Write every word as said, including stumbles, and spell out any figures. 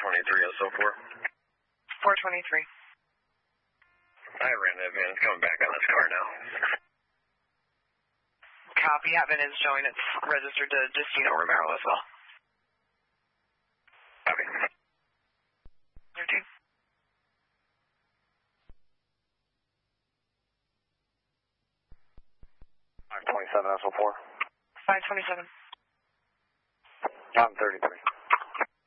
twenty-three S O four. four twenty-three. I ran that van. It's coming back on this car now. Copy. Having is showing it's registered to Destino Romero as well. Copy. thirteen. five twenty-seven S O four. five twenty-seven. I'm thirty-three.